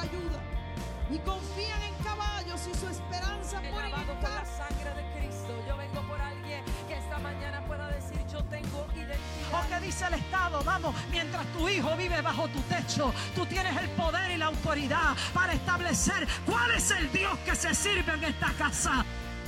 ayuda. Y confían en caballos y su esperanza ponen en lavado por la sangre de Cristo. Yo vengo por alguien que esta mañana pueda decir: yo tengo identidad. ¿O qué dice el Estado? Vamos, mientras tu hijo vive bajo tu techo, tú tienes el poder y la autoridad para establecer cuál es el Dios que se sirve en esta casa.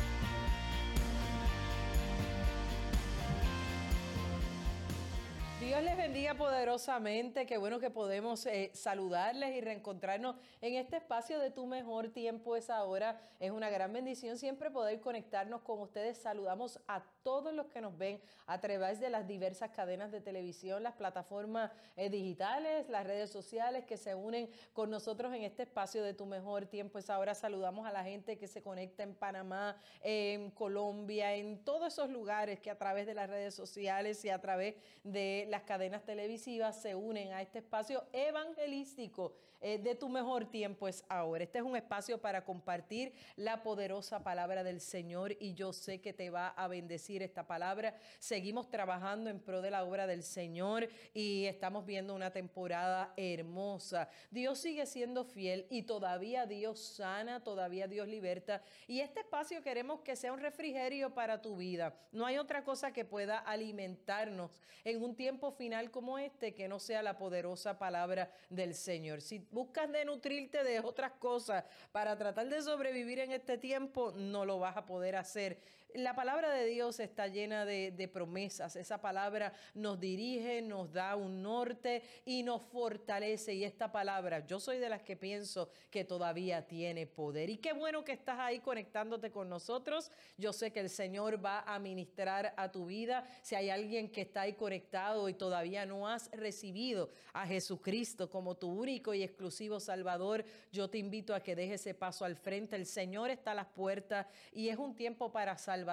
Dios les bendiga poderosamente. Qué bueno que podemos saludarles y reencontrarnos en este espacio de Tu Mejor Tiempo es Ahora. Es una gran bendición siempre poder conectarnos con ustedes. Saludamos a todos los que nos ven a través de las diversas cadenas de televisión, las plataformas digitales, las redes sociales que se unen con nosotros en este espacio de Tu Mejor Tiempo es Ahora. Saludamos a la gente que se conecta en Panamá, en Colombia, en todos esos lugares que a través de las redes sociales y a través de las cadenas televisivas se unen a este espacio evangelístico de Tu Mejor Tiempo es Ahora. Este es un espacio para compartir la poderosa palabra del Señor y yo sé que te va a bendecir esta palabra. Seguimos trabajando en pro de la obra del Señor y estamos viendo una temporada hermosa. Dios sigue siendo fiel y todavía Dios sana, todavía Dios liberta, y este espacio queremos que sea un refrigerio para tu vida. No hay otra cosa que pueda alimentarnos en un tiempo final como este que no sea la poderosa palabra del Señor. Si buscas de nutrirte de otras cosas para tratar de sobrevivir en este tiempo, no lo vas a poder hacer. La palabra de Dios está llena de promesas. Esa palabra nos dirige, nos da un norte y nos fortalece. Y esta palabra, yo soy de las que pienso que todavía tiene poder. Y qué bueno que estás ahí conectándote con nosotros. Yo sé que el Señor va a ministrar a tu vida. Si hay alguien que está ahí conectado y todavía no has recibido a Jesucristo como tu único y exclusivo Salvador, yo te invito a que dejes ese paso al frente. El Señor está a las puertas y es un tiempo para salvación.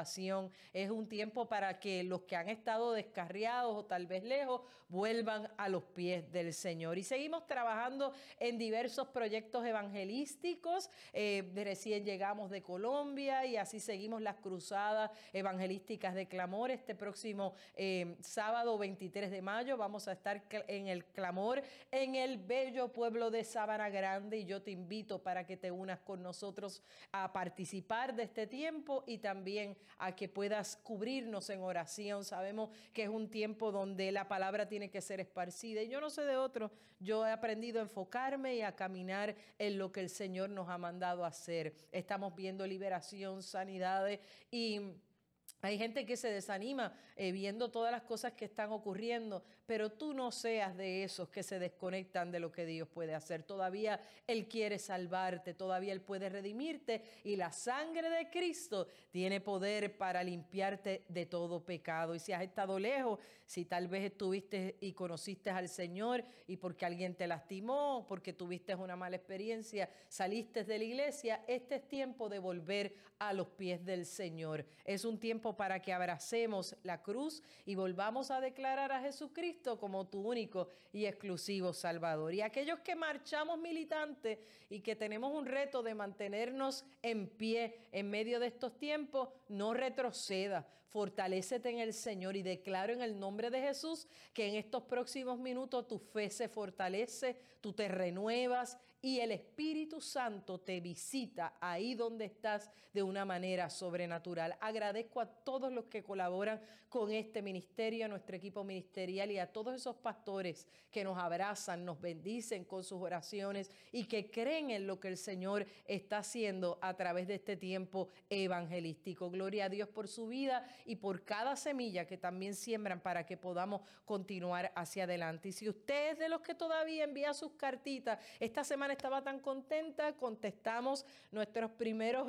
Es un tiempo para que los que han estado descarriados o tal vez lejos vuelvan a los pies del Señor. Y seguimos trabajando en diversos proyectos evangelísticos. Recién llegamos de Colombia y así seguimos las cruzadas evangelísticas de clamor. Este próximo sábado 23 de mayo vamos a estar en el clamor en el bello pueblo de Sabana Grande, y yo te invito para que te unas con nosotros a participar de este tiempo y también a que puedas cubrirnos en oración. Sabemos que es un tiempo donde la palabra tiene que ser esparcida y yo no sé de otro. Yo he aprendido a enfocarme y a caminar en lo que el Señor nos ha mandado a hacer. Estamos viendo liberación, sanidades, y hay gente que se desanima viendo todas las cosas que están ocurriendo, pero tú no seas de esos que se desconectan de lo que Dios puede hacer. Todavía Él quiere salvarte, todavía Él puede redimirte, y la sangre de Cristo tiene poder para limpiarte de todo pecado. Y si has estado lejos, si tal vez estuviste y conociste al Señor y porque alguien te lastimó, porque tuviste una mala experiencia, saliste de la iglesia, este es tiempo de volver a los pies del Señor. Es un tiempo para que abracemos la cruz y volvamos a declarar a Jesucristo como tu único y exclusivo Salvador. Y aquellos que marchamos militantes y que tenemos un reto de mantenernos en pie en medio de estos tiempos, no retroceda, fortalécete en el Señor, y declaro en el nombre de Jesús que en estos próximos minutos tu fe se fortalece, tú te renuevas y el Espíritu Santo te visita ahí donde estás de una manera sobrenatural. Agradezco a todos los que colaboran con este ministerio, a nuestro equipo ministerial y a todos esos pastores que nos abrazan, nos bendicen con sus oraciones y que creen en lo que el Señor está haciendo a través de este tiempo evangelístico. Gloria a Dios por su vida y por cada semilla que también siembran para que podamos continuar hacia adelante. Y si usted es de los que todavía envía sus cartitas, esta semana estaba tan contenta, contestamos nuestros primeros